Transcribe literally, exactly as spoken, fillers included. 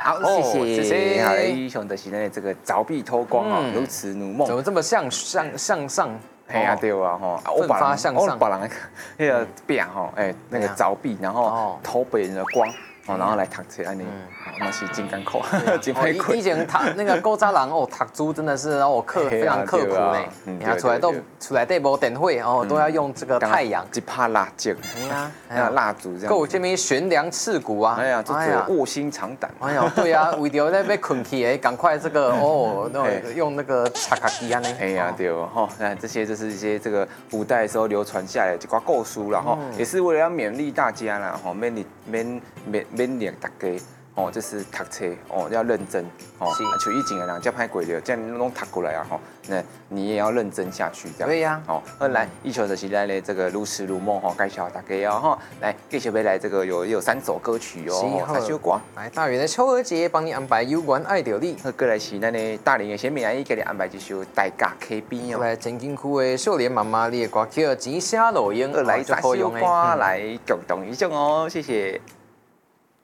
好，谢谢，谢谢。好，英雄的是呢，这个凿壁偷光哦，如此如梦。 怎么这么向向向上？ 哎呀，对啊，吼， 奋发向上。 我把人那个变吼，哎，那个凿壁，然后偷别人的光。哦，然后来读册安尼，那是真艰苦，真辛苦。 以前读那个古早人哦，读书真的是哦刻非常刻苦呢。你看出来都出来对无电火哦，都要用这个太阳一拍蜡烛，哎呀，那蜡烛这样。 够这边悬梁刺股啊！ 哎呀，这这卧薪尝胆。 哎呀，对啊，为了在被困起哎，赶快这个哦，那用那个擦卡机安尼。 哎呀，对哦，哈，那这些就是一些这个古代的时候流传下来的一挂故事啦，哈，也是为了要勉励大家啦，哈，勉励勉勉。勉励大家哦，就是读册哦，要认真哦。像以前的人叫歹过了，这样拢读过来啊吼，那你也要认真下去这样。 对呀。 哦，后来一球的时代嘞，这个如此如梦吼，介绍大家哦吼，来继续要来这个有有三首歌曲哦，三首歌。 来，大元的秋儿节帮你安排有缘爱着你。 好，过来是咱的大林的鲜米阿姨给你安排一首大家 K B 哦。 来，前景区的少年妈妈，你的歌叫《钱写路用》， 来三首歌来共同一种哦，谢谢。